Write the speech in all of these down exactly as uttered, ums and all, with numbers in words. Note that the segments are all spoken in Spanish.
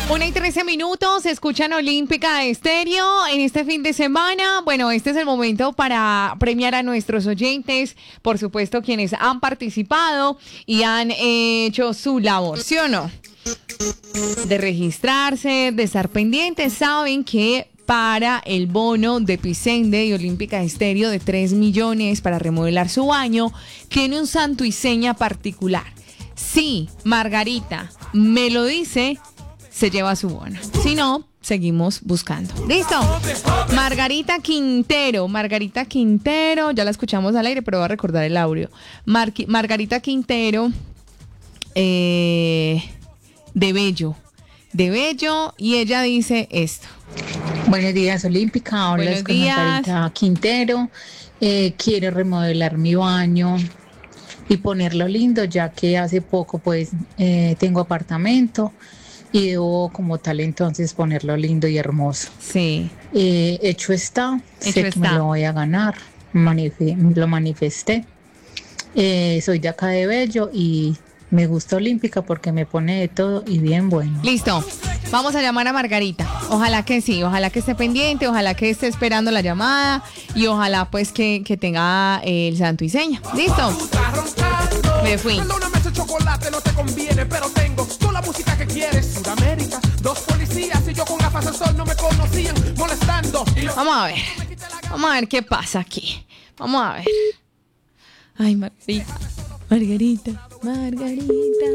Una y trece minutos, escuchan Olímpica Estéreo en este fin de semana. Bueno, este es el momento para premiar a nuestros oyentes, por supuesto, quienes han participado y han hecho su labor, ¿sí o no? De registrarse, de estar pendientes, saben que para el bono de Picende y Olímpica Estéreo de tres millones para remodelar su baño, tiene un santo y seña particular. Sí, Margarita me lo dice, se lleva su bono. Si no, seguimos buscando. ¿Listo? Margarita Quintero. Margarita Quintero. Ya la escuchamos al aire, pero voy a recordar el audio. Mar- Margarita Quintero eh, de Bello. De Bello. Y ella dice esto. Buenos días, Olímpica. Hablas Buenos con días. Margarita Quintero. Eh, quiero remodelar mi baño y ponerlo lindo, ya que hace poco pues eh, tengo apartamento y debo como tal entonces ponerlo lindo y hermoso. Sí. Eh, hecho está, Hecho sé que está. me lo voy a ganar, Manife- lo manifesté. Eh, soy de acá de Bello y me gusta Olímpica porque me pone de todo y bien bueno. Listo. Vamos a llamar a Margarita. Ojalá que sí, ojalá que esté pendiente, ojalá que esté esperando la llamada y ojalá pues que, que tenga eh, el santo y seña. Listo. Me fui. Perdóname, ese chocolate no te conviene, pero tengo toda la música que quieres. Sudamérica, dos policías y yo con gafas de sol no me conocían, molestando. Y los... Vamos a ver. Vamos a ver qué pasa aquí. Vamos a ver. Ay, Margarita. Margarita. Margarita.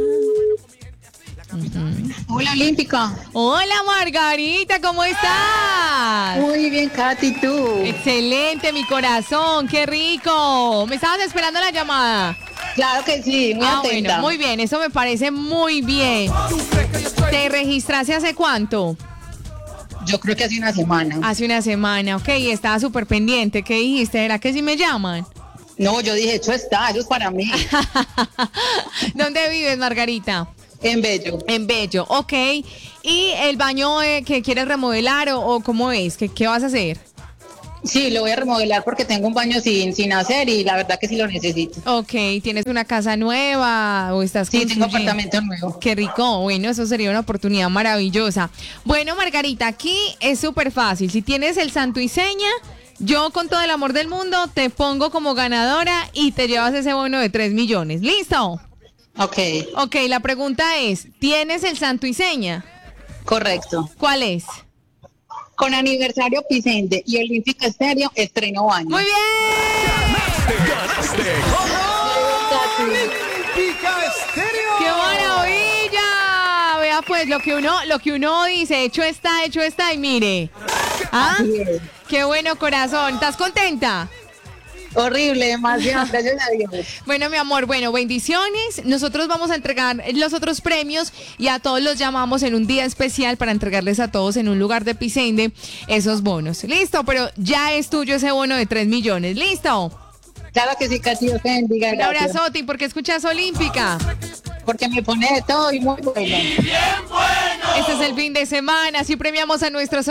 Uh-huh. Hola, Olímpica. Hola, Margarita, ¿cómo estás? Muy bien, Katy, ¿tú? Excelente, mi corazón, qué rico. ¿Me estabas esperando la llamada? Claro que sí, muy Ah, atenta. bueno, muy bien, eso me parece muy bien. ¿Te registraste hace cuánto? Yo creo que hace una semana. Hace una semana, ok, estaba súper pendiente. ¿Qué dijiste? ¿Era que sí me llaman? No, yo dije, eso está, eso es para mí. ¿Dónde vives, Margarita? En Bello. En Bello, ok. ¿Y el baño eh, que quieres remodelar o, o cómo es? ¿Qué, ¿Qué vas a hacer? Sí, lo voy a remodelar porque tengo un baño sin, sin hacer y la verdad que sí lo necesito. Ok, ¿tienes una casa nueva o estás Sí, tengo construyendo? apartamento nuevo. Qué rico, bueno, eso sería una oportunidad maravillosa. Bueno, Margarita, aquí es súper fácil. Si tienes el santo y seña, yo con todo el amor del mundo te pongo como ganadora y te llevas ese bono de tres millones. ¿Listo? Ok, Ok, la pregunta es, ¿tienes el santo y seña? correcto. ¿Cuál es? Con aniversario Picende y Olímpica Estéreo, estreno baño. ¡Muy bien! ¡Ganaste! Olímpica Estéreo. ¡Qué maravilla! Vea pues, lo que uno, lo que uno dice, hecho está, hecho está, y mire. ¿Ah? Así es. ¡Qué bueno, corazón! ¿Estás contenta? Horrible, demasiado, gracias a Dios. Bueno, mi amor, bueno, bendiciones. Nosotros vamos a entregar los otros premios y a todos los llamamos en un día especial para entregarles a todos en un lugar de Picende esos bonos. Listo, pero ya es tuyo ese bono de tres millones. ¿Listo? Claro que sí, Katy, Dios te bendiga. Un Gracias. abrazote, ¿y por qué escuchas Olímpica? Porque me pone de todo y muy bueno. Este es el fin de semana, así premiamos a nuestros